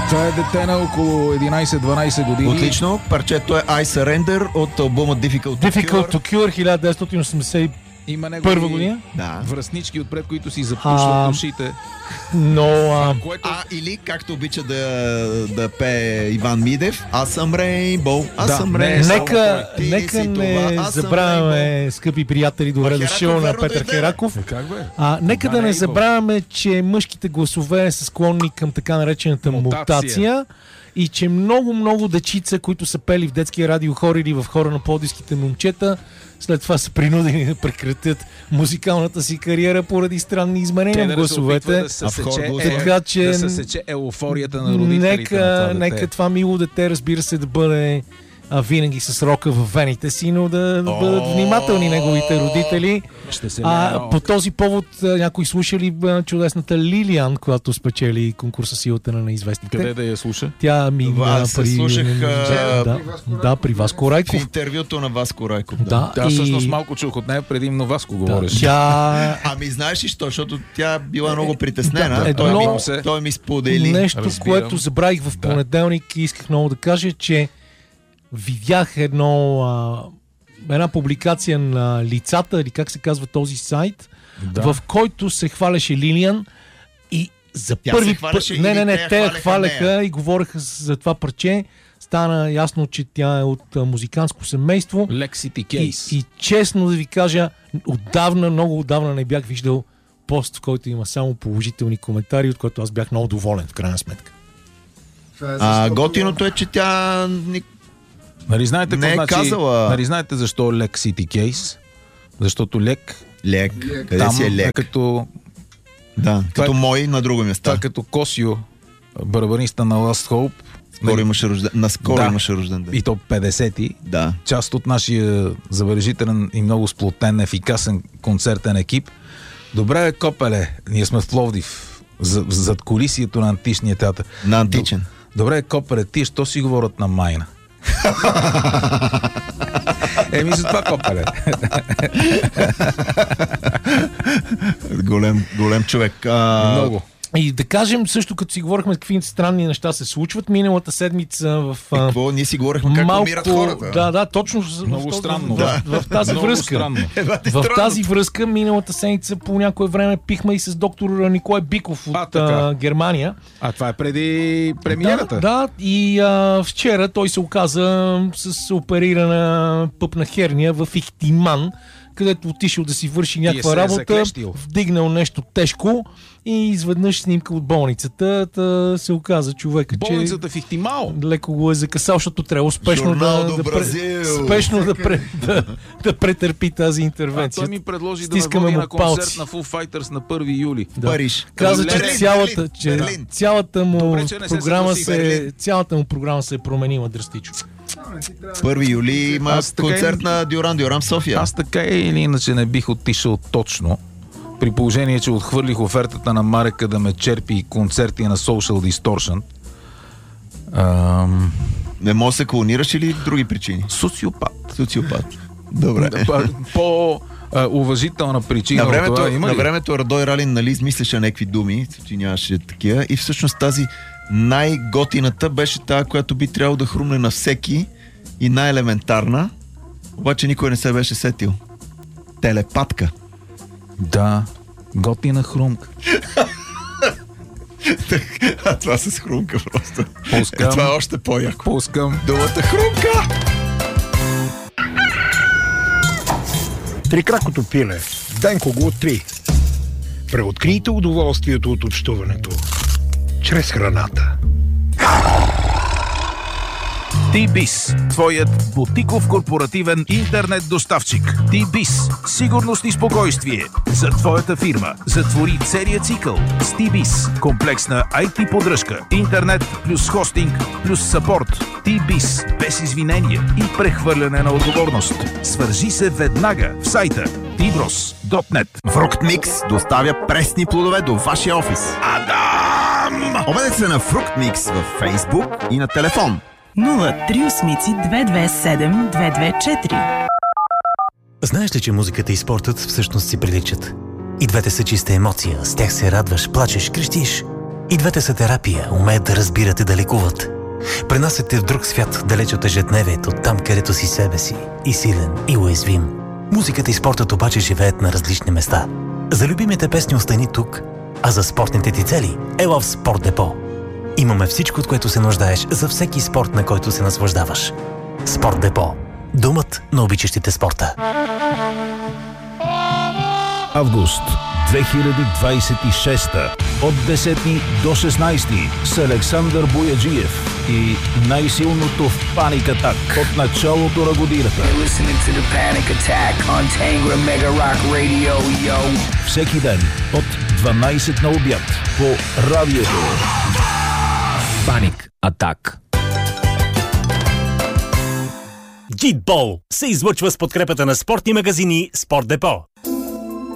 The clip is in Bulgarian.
Това е дете на около 11-12 години. Отлично. Парчето е I Surrender от албума Difficult to Cure 1981 Има негови година. Да. връстнички отпред, които си запушват ушите. Но... Или както обича да пее Иван Мидев, аз съм Рейнбоу, аз съм Рейнбоу. Нека не забравяме, скъпи приятели, добре дошъл на Петър Хераков. Нека да не забравяме, че мъжките гласове са склонни към така наречената мутация. И че много дечица, които са пели в детския радиохор или в хора на пловдивските момчета, след това са принудени да прекратят музикалната си кариера поради странни изменения в гласовете. Така че да се сече еуфорията на родителите. Нека това мило дете, разбира се, да бъде винаги с рока в вените си, но да бъдат внимателни неговите родители. По този повод някой слушали чудесната Лилиан, която спечели конкурса Силата на неизвестните. Къде да я слуша? Тя мина при Васко Райков. В интервюто на Васко Райков. Да, всъщност малко чух от нея, предимно Васко говореше. Знаеш ли що? Защото тя била много притеснена. Той ми сподели. Нещо, което забравих в понеделник и исках много да кажа, че видях една публикация на Лицата, или как се казва този сайт, в който се хвалеше Лилиан и за първи път... те я хваляха и говореха за това парче. Стана ясно, че тя е от музикантско семейство. Lexity Case. И честно да ви кажа, много отдавна не бях виждал пост, в който има само положителни коментари, от който аз бях много доволен, в крайна сметка. Готиното е, че тя... Нали знаете не е казала... Нали знаете защо Lek City Case? Защото Лек. Къде си е Лек? Като мой на друго места. Това като Косио, барабаниста на Last Hope. Наскоро имаше рожден ден. И то 50-ти. Да. Част от нашия забележителен и много сплотен, ефикасен концертен екип. Добре, копеле, ние сме в Пловдив, зад колисието на античния театър. На античен. Добре, копеле, тия що си говорят на майна? За това копеле. Голем човек. Много. И да кажем също, като си говорихме какви странни неща се случват, миналата седмица в... Какво? Ние си говорихме как умират хората. Да, точно много странно. В тази връзка. В тази връзка миналата седмица по някое време пихме и с доктор Николай Биков от Германия. Това е преди премиерата. Да, и вчера той се оказа с оперирана пъпна херния в Ихтиман, където отишъл да си върши някаква работа, вдигнал нещо тежко и изведнъж снимка от болницата, се оказа човека, че... Болницата в Ихтимал? Леко го е закъсал, защото трябва спешно да претърпи тази интервенция. Той ми предложи да ме води на концерт на Foo Fighters на 1 юли. Париж. Каза, че цялата му програма се е променила драстично. 1 юли има концерт на Дюран в София. Аз така или иначе не бих отишъл точно, при положение, че отхвърлих офертата на Марека да ме черпи концерти на Social Distortion. Не може да се клонираш или други причини? Социопат. Добре. Уважителна причина. На времето Радой Ралин, нали, измисляше някакви думи, че нямаше такива, и всъщност тази най-готината беше тая, която би трябвало да хрумне на всеки, и най-елементарна, обаче никой не се беше сетил. Телепатка. Да, готина хрумка. Това с хрумка просто. Пускам. Това е още по-яко. Пускам думата хрумка. Трикракото пиле. Денко го откри. Преоткрийте удоволствието от общуването чрез храната. T-Biz, твоят бутиков корпоративен интернет доставчик. T-Biz, сигурност и спокойствие за твоята фирма. Затвори целият цикъл с T-Biz. Комплексна IT поддръжка, интернет плюс хостинг плюс съпорт. T-Biz, без извинения и прехвърляне на отговорност. Свържи се веднага в сайта tbros.net. Fructmix доставя пресни плодове до вашия офис. Адам! Обадете се на Fructmix във Facebook и на телефон 038-227-224. Знаеш ли, че музиката и спортът всъщност си приличат? И двете са чиста емоция. С тях се радваш, плачеш, крещиш. И двете са терапия, умеят да разбират и да лекуват. Пренасят те в друг свят, далеч от ежедневието, там където си себе си, и силен, и уязвим. Музиката и спортът обаче живеят на различни места. За любимите песни остани тук, а за спортните ти цели ела в Спорт Депо. Имаме всичко, от което се нуждаеш за всеки спорт, на който се наслаждаваш. Спорт Депо. Домът на обичащите спорта. Август 2026 от 10 до 16 с Александър Бояджиев и най-силното в Паник Атак от началото на годината. Всеки ден от 12 на обяд по радиото. Паник Атак. Джитбол се излъчва с подкрепата на спортни магазини Спорт Депо.